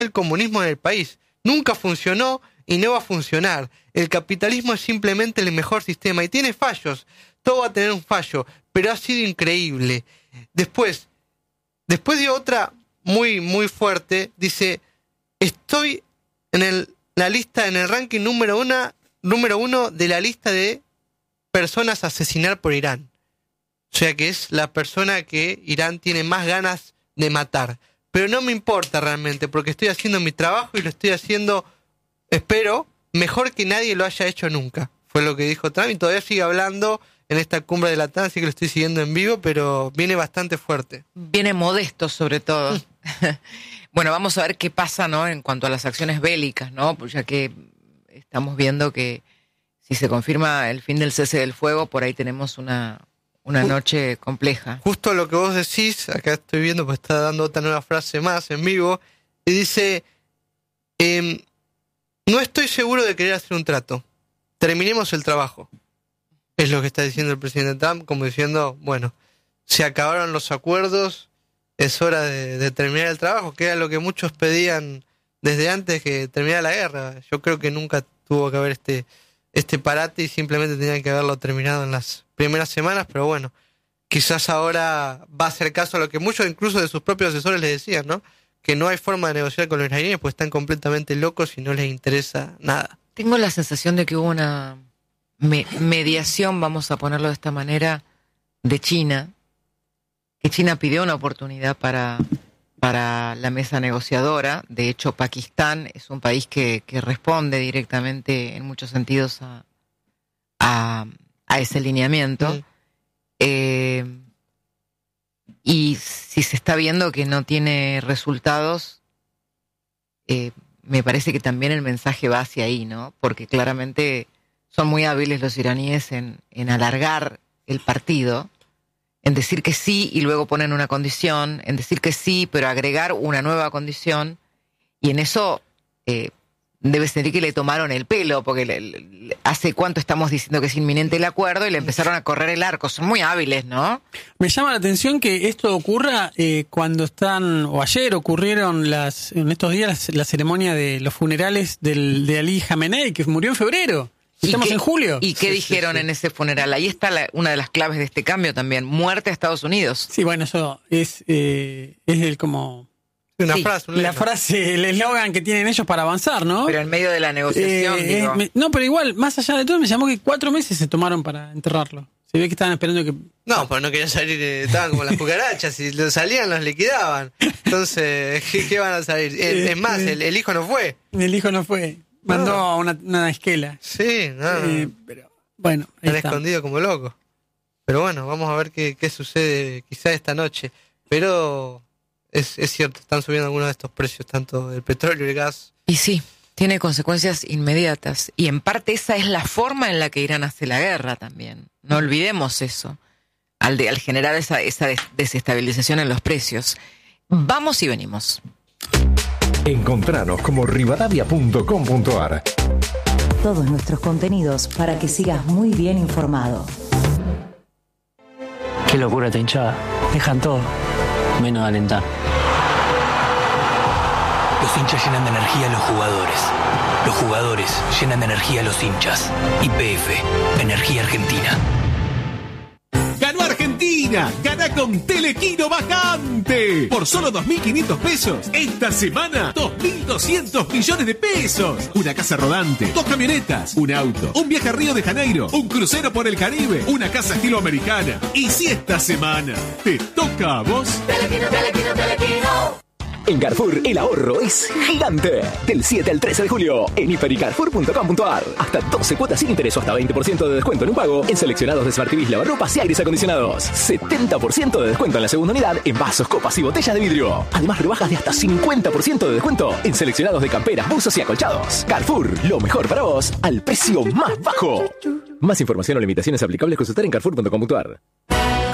el comunismo en el país. Nunca funcionó y no va a funcionar. El capitalismo es simplemente el mejor sistema y tiene fallos. Todo va a tener un fallo, pero ha sido increíble. Después dio otra muy, muy fuerte. Dice, estoy en el ranking número uno de la lista de personas a asesinar por Irán. O sea que es la persona que Irán tiene más ganas de matar. Pero no me importa realmente, porque estoy haciendo mi trabajo y lo estoy haciendo, espero, mejor que nadie lo haya hecho nunca. Fue lo que dijo Trump y todavía sigue hablando en esta cumbre de la OTAN, así que lo estoy siguiendo en vivo, pero viene bastante fuerte. Viene modesto sobre todo. Bueno, vamos a ver qué pasa, ¿no? En cuanto a las acciones bélicas, ¿no? Pues ya que estamos viendo que si se confirma el fin del cese del fuego, por ahí tenemos una noche compleja. Justo lo que vos decís, acá estoy viendo, pues está dando otra nueva frase más en vivo, y dice, no estoy seguro de querer hacer un trato. Terminemos el trabajo. Es lo que está diciendo el presidente Trump, como diciendo, bueno, se acabaron los acuerdos, es hora de terminar el trabajo, que era lo que muchos pedían desde antes que terminara la guerra. Yo creo que nunca tuvo que haber este parate y simplemente tenían que haberlo terminado en las primeras semanas, pero bueno, quizás ahora va a hacer caso a lo que muchos incluso de sus propios asesores les decían, ¿no? Que no hay forma de negociar con los iraníes, pues están completamente locos y no les interesa nada. Tengo la sensación de que hubo una mediación, vamos a ponerlo de esta manera, de China, que China pidió una oportunidad para la mesa negociadora. De hecho, Pakistán es un país que responde directamente en muchos sentidos a ese lineamiento. Y si se está viendo que no tiene resultados, me parece que también el mensaje va hacia ahí, ¿no? Porque claramente son muy hábiles los iraníes en alargar el partido, en decir que sí y luego ponen una condición, en decir que sí pero agregar una nueva condición, y en eso debe sentir que le tomaron el pelo, porque hace cuánto estamos diciendo que es inminente el acuerdo y le empezaron a correr el arco. Son muy hábiles, ¿no? Me llama la atención que esto ocurra cuando o ayer ocurrieron en estos días la ceremonia de los funerales de Ali Khamenei, que murió en febrero. Estamos en julio. ¿Y qué dijeron en ese funeral? Ahí está una de las claves de este cambio también. Muerte a Estados Unidos. Sí, bueno, eso es como... Una frase, la frase, el eslogan que tienen ellos para avanzar, ¿no? Pero en medio de la negociación, digo. No, pero igual, más allá de todo, me llamó que 4 meses se tomaron para enterrarlo. Se ve que estaban esperando que... No, pues no querían salir, estaban como las cucarachas, si salían los liquidaban. Entonces, ¿qué van a salir? Es más, el hijo no fue. El hijo no fue. Mandó una esquela. Sí, no. Pero bueno, ahí están está. escondidos como locos. Pero bueno, vamos a ver qué sucede quizá esta noche. Pero es cierto, están subiendo algunos de estos precios, tanto del petróleo y el gas. Y sí, tiene consecuencias inmediatas. Y en parte esa es la forma en la que Irán hace la guerra también. No olvidemos eso. Al generar esa desestabilización en los precios. Vamos y venimos. Encontranos como rivadavia.com.ar. Todos nuestros contenidos para que sigas muy bien informado. Qué locura esta hinchada. Dejan todo, menos alentar. Los hinchas llenan de energía a los jugadores. Los jugadores llenan de energía a los hinchas. YPF, Energía Argentina. ¡Ganó Argentina! ¡Gana con Telequino Vacante! Por solo 2.500 pesos. Esta semana, 2.200 millones de pesos. Una casa rodante, 2 camionetas, un auto, un viaje a Río de Janeiro, un crucero por el Caribe, una casa estilo americana. Y si esta semana te toca a vos... Telequino, Telequino, Telequino. En Carrefour, el ahorro es gigante. Del 7 al 13 de julio, en hipercarrefour.com.ar. Hasta 12 cuotas sin interés o hasta 20% de descuento en un pago en seleccionados de Smart TV, lavarropas y aires acondicionados. 70% de descuento en la segunda unidad en vasos, copas y botellas de vidrio. Además, rebajas de hasta 50% de descuento en seleccionados de camperas, buzos y acolchados. Carrefour, lo mejor para vos, al precio más bajo. Más información o limitaciones aplicables consultar en carrefour.com.ar.